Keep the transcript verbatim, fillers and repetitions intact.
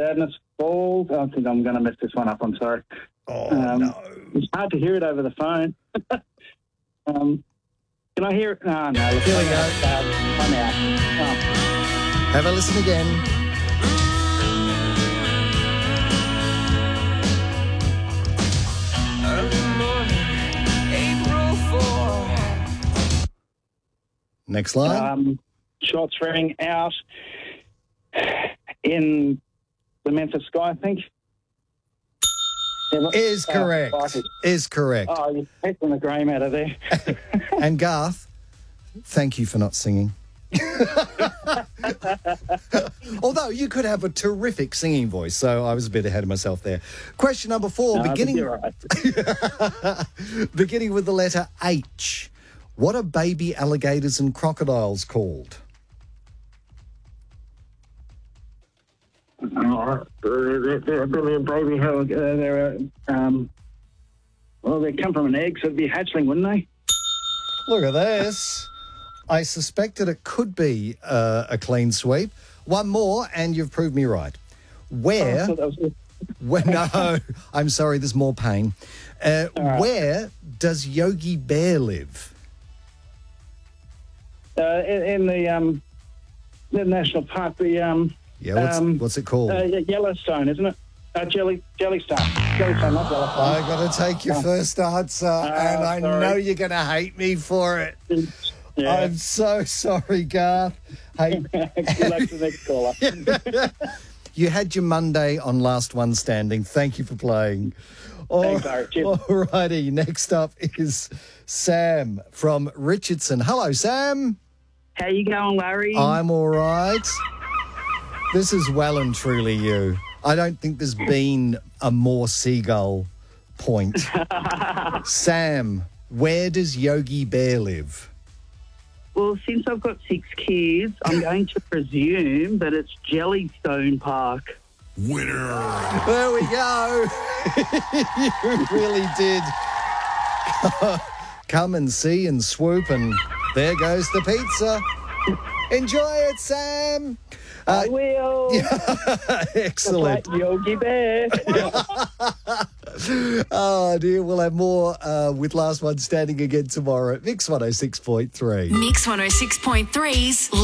Sadness Falls. I think I'm going to mess this one up. I'm sorry. Oh, um, no. It's hard to hear it over the phone. um, can I hear it? No, no. Here we go. I'm out. Oh. Have a listen again. Next line. Um, shots rang out in the Memphis Sky, I think. Is correct. Oh, Is correct. oh you're taking the grime out of there. And Garth, thank you for not singing. Although you could have a terrific singing voice, so I was a bit ahead of myself there. Question number four, No, beginning, you're right. beginning with the letter H. What are baby alligators and crocodiles called? Oh, they're, they're a brilliant baby. How uh, they're um, well, they come from an egg, so it'd be a hatchling, wouldn't they? Look at this. I suspected it could be uh, a clean sweep. One more, and you've proved me right. Where? Oh, that was it. Where no, I'm sorry. There's more pain. Uh, right. Where does Yogi Bear live? Uh, in, in the um, the national park, the um, Yeah, what's, um, what's it called? uh, Yellowstone, isn't it? Uh, Jelly Jellystone. Jellystone, not Yellowstone. I got to take your first answer, and I sorry. know you're going to hate me for it. Yeah. I'm so sorry, Garth. Hey, Good luck to the next caller. you had your Monday on Last One Standing. Thank you for playing. Thanks, Art. Cheers. All righty. Next up is Sam from Richardson. Hello, Sam. How you going, Larry? I'm all right. This is well and truly you. I don't think there's been a more seagull point. Sam, where does Yogi Bear live? Well, since I've got six kids, I'm going to presume that it's Jellystone Park. Winner. There we go. You really did come and see and swoop, and there goes the pizza. Enjoy it, Sam. I will. Excellent. Like Yogi Bear. Oh, dear. We'll have more uh, with Last One Standing again tomorrow at Mix one oh six point three. Mix one oh six point three's